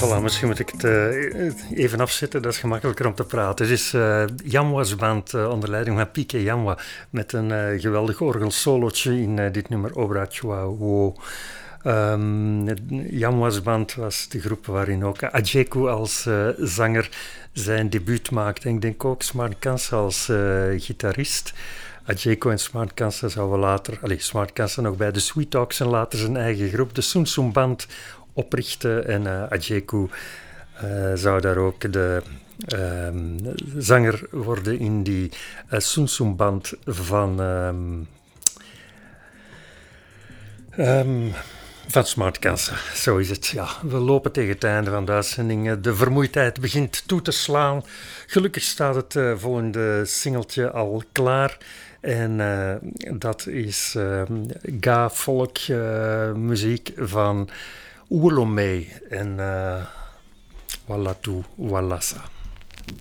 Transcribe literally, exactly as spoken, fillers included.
Voilà, misschien moet ik het uh, even afzetten, dat is gemakkelijker om te praten. Het is uh, Jamwa's band uh, onder leiding van Pieke Jamwa met een uh, geweldig orgelsolootje in uh, dit nummer Obra Chua Wo. Um, Jamwa's band was de groep waarin ook Adjeku als uh, zanger zijn debuut maakte. En ik denk ook Smart Kansa als uh, gitarist. Adjeku en Smart Kansa zouden later, allez, Smart Kansa nog bij de Sweet Talks en later zijn eigen groep, de Soen Soen Band, oprichten. En uh, Adjeku uh, zou daar ook de uh, zanger worden in die uh, Soen Soen Band van... Um, um, Van Smart Kansa, zo is het. Ja, we lopen tegen het einde van de uitzending. De vermoeidheid begint toe te slaan. Gelukkig staat het uh, volgende singeltje al klaar. En uh, dat is uh, ga folk uh, muziek van Oelomé en uh, Wallatu Wallasa.